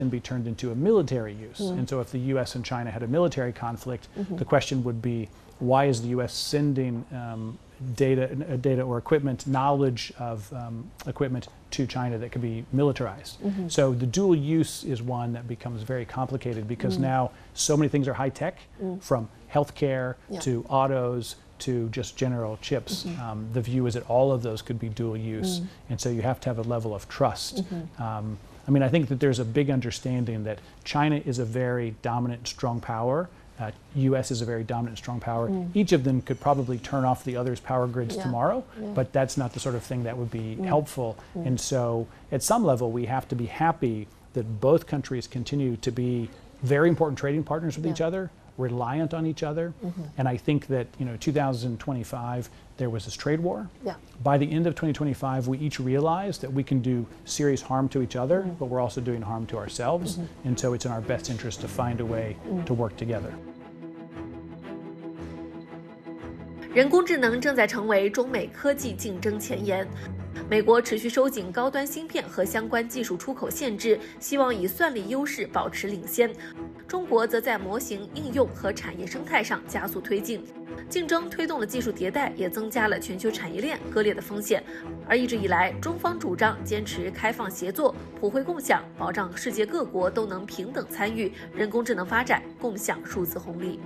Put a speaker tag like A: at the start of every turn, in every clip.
A: be turned into a military use. And so if the US and China had a military conflict, the question would be, why is the US sending data or equipment, knowledge of equipment to China that could be militarized? So the dual use is one that becomes very complicated because now so many things are high tech, from healthcare to autos to just general chips. The view is that all of those could be dual use, and so you have to have a level of trust. I mean, I think that there's a big understanding that China is a very dominant, strong power. US is a very dominant, strong power. Each of them could probably turn off the other's power grids tomorrow, but that's not the sort of thing that would be helpful. And so at some level, we have to be happy that both countries continue to be very important trading partners with each other, reliant on each other. And I think that, 2025, there was this trade war. By the end of 2025, we each realized that we can do serious harm to each other, but we're also doing harm to ourselves. And so it's in our best interest to find a way to work together.
B: 人工智能正在成为中美科技竞争前沿。美国持续收紧高端芯片和相关技术出口限制，希望以算力优势保持领先。中国则在模型应用和产业生态上加速推进。竞争推动了技术迭代，也增加了全球产业链割裂的风险。而一直以来，中方主张坚持开放协作、普惠共享，保障世界各国都能平等参与人工智能发展，共享数字红利。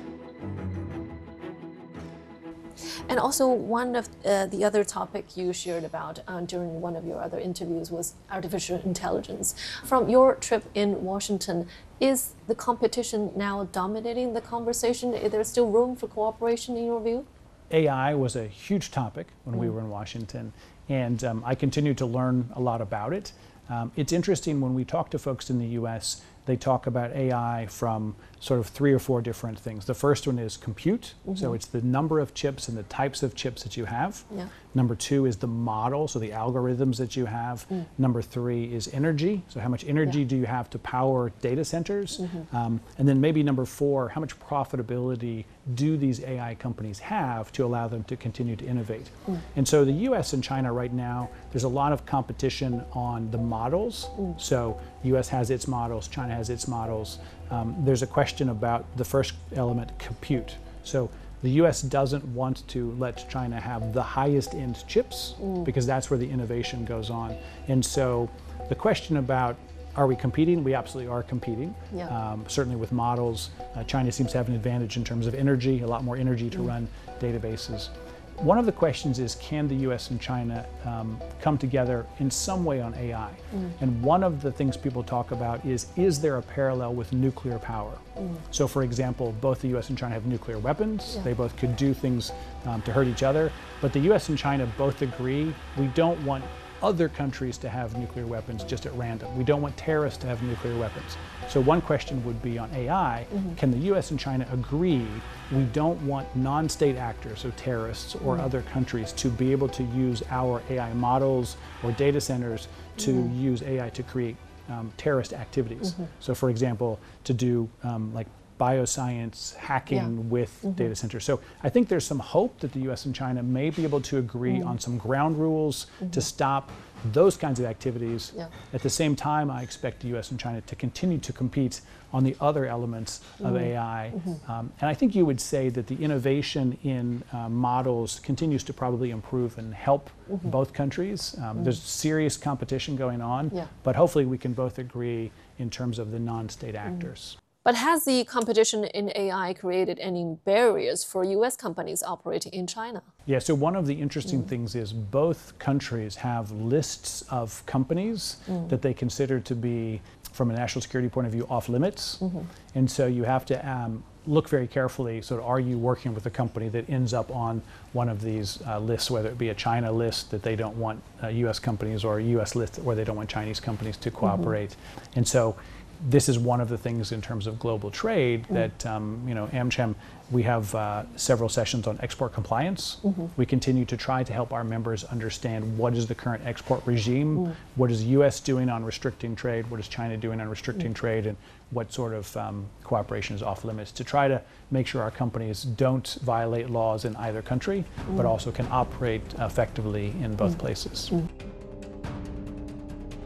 C: And also, one of the other topic you shared about during one of your other interviews was artificial intelligence. From your trip in Washington, is the competition now dominating the conversation? Is there still room for cooperation in your view?
A: AI was a huge topic when we were in Washington, and I continue to learn a lot about it. It's interesting when we talk to folks in the US, they talk about AI from sort of 3 or 4 different things. The first one is compute. So it's the number of chips and the types of chips that you have. Number 2 is the model, so the algorithms that you have. Number 3 is energy. So how much energy do you have to power data centers? And then maybe number 4, how much profitability do these AI companies have to allow them to continue to innovate? And so the US and China right now, there's a lot of competition on the models. So US has its models, China has its models. There's a question about the first element, compute. So the US doesn't want to let China have the highest end chips because that's where the innovation goes on. And so the question about, are we competing? We absolutely are competing. Certainly with models, China seems to have an advantage in terms of energy, a lot more energy to run databases. One of the questions is, can the US and China come together in some way on AI? And one of the things people talk about is there a parallel with nuclear power? So for example, both the US and China have nuclear weapons. They both could do things to hurt each other. But the US and China both agree we don't want other countries to have nuclear weapons just at random. We don't want terrorists to have nuclear weapons. So one question would be on AI, can the US and China agree we don't want non-state actors, so terrorists or other countries, to be able to use our AI models or data centers to use AI to create terrorist activities? So for example, to do like bioscience hacking with data centers. So I think there's some hope that the US and China may be able to agree on some ground rules to stop those kinds of activities. At the same time, I expect the US and China to continue to compete on the other elements of AI. And I think you would say that the innovation in models continues to probably improve and help both countries. There's serious competition going on, but hopefully we can both agree in terms of the non-state actors.
C: But has the competition in AI created any barriers for US companies operating in China?
A: Yeah, so one of the interesting things is both countries have lists of companies that they consider to be, from a national security point of view, off limits. And so you have to look very carefully, so are you working with a company that ends up on one of these lists, whether it be a China list that they don't want US companies, or a US list where they don't want Chinese companies to cooperate. And so this is one of the things in terms of global trade that, AmCham, we have several sessions on export compliance. We continue to try to help our members understand what is the current export regime, what is the US doing on restricting trade, what is China doing on restricting trade, and what sort of cooperation is off limits, to try to make sure our companies don't violate laws in either country, but also can operate effectively in both places.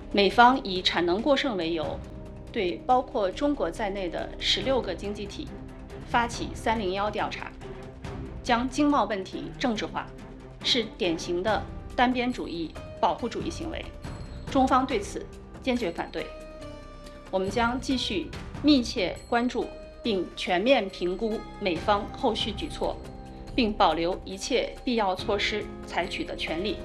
D: 美方以产能过剩为由，对包括中国在内的16个经济体发起301调查，将经贸问题政治化，是典型的单边主义、保护主义行为。中方对此坚决反对。我们将继续密切关注并全面评估美方后续举措，并保留一切必要措施采取的权利。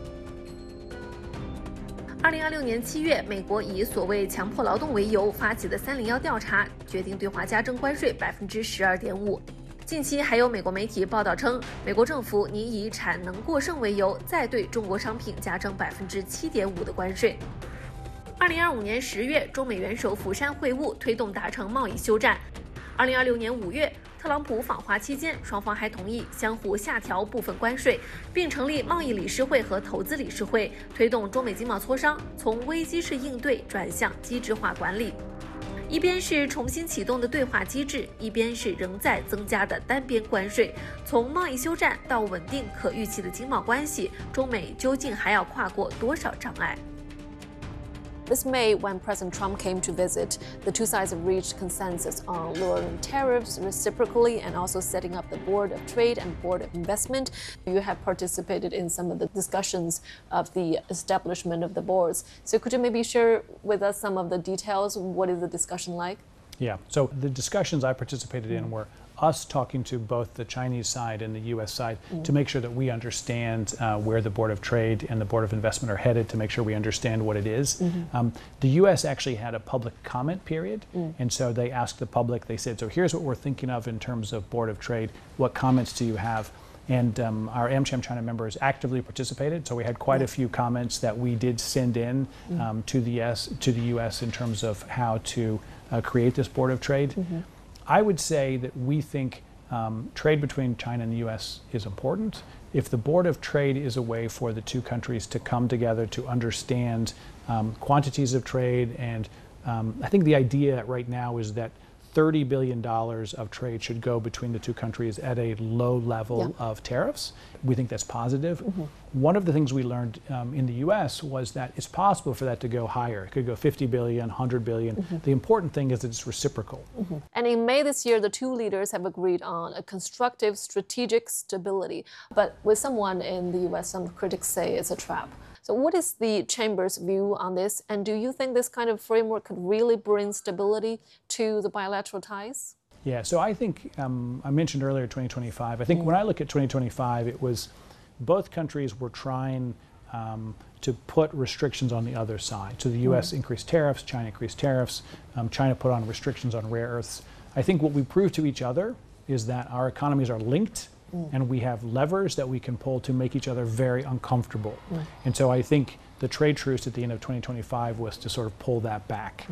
B: 2026年7月，美国以所谓强迫劳动为由发起的301调查，决定对华加征关税12.5%。近期还有美国媒体报道称，美国政府拟以产能过剩为由，再对中国商品加征7.5%的关税。2025年10月，中美元首釜山会晤，推动达成贸易休战。2026年5月，特朗普访华期间，双方还同意相互下调部分关税，并成立贸易理事会和投资理事会，推动中美经贸磋商从危机式应对转向机制化管理。一边是重新启动的对话机制，一边是仍在增加的单边关税。从贸易休战到稳定可预期的经贸关系，中美究竟还要跨过多少障碍？
C: This May, when President Trump came to visit, the two sides have reached consensus on lowering tariffs reciprocally and also setting up the Board of Trade and Board of Investment. You have participated in some of the discussions of the establishment of the boards. So could you maybe share with us some of the details? What is the discussion like?
A: Yeah, so the discussions I participated in were us talking to both the Chinese side and the U.S. side to make sure that we understand where the Board of Trade and the Board of Investment are headed, to make sure we understand what it is. The U.S. actually had a public comment period, and so they asked the public, they said, so here's what we're thinking of in terms of Board of Trade. What comments do you have? And our AmCham China members actively participated, so we had quite a few comments that we did send in to the U.S. in terms of how to create this Board of Trade. I would say that we think trade between China and the U.S. is important. If the Board of Trade is a way for the two countries to come together to understand quantities of trade, and I think the idea right now is that $30 billion of trade should go between the two countries at a low level of tariffs. We think that's positive. One of the things we learned in the U.S. was that it's possible for that to go higher. It could go 50 billion, 100 billion. The important thing is that it's reciprocal.
C: And in May this year, the two leaders have agreed on a constructive strategic stability. But with someone in the U.S., some critics say it's a trap. So what is the Chamber's view on this? And do you think this kind of framework could really bring stability to the bilateral ties?
A: Yeah, so I think, I mentioned earlier 2025. I think when I look at 2025, it was both countries were trying to put restrictions on the other side. So the U.S. increased tariffs, China increased tariffs, China put on restrictions on rare earths. I think what we proved to each other is that our economies are linked, and we have levers that we can pull to make each other very uncomfortable. And so I think the trade truce at the end of 2025 was to sort of pull that back.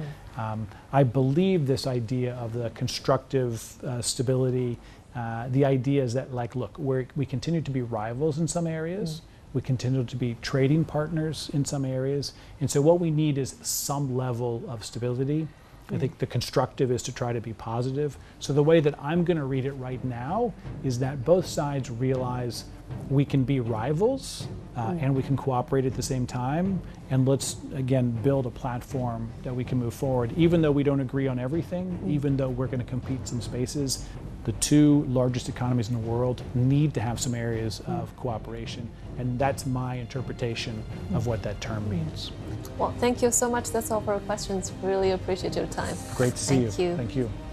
A: I believe this idea of the constructive stability, the idea is that, like, look, we continue to be rivals in some areas. We continue to be trading partners in some areas. And so what we need is some level of stability. I think the constructive is to try to be positive. So the way that I'm going to read it right now is that both sides realize we can be rivals and we can cooperate at the same time. And let's, again, build a platform that we can move forward. Even though we don't agree on everything, even though we're going to compete in some spaces, the two largest economies in the world need to have some areas of cooperation. And that's my interpretation of what that term means.
C: Well, thank you so much. That's all for our questions. Really appreciate your time.
A: Great to see you.
C: Thank you.
A: Thank you.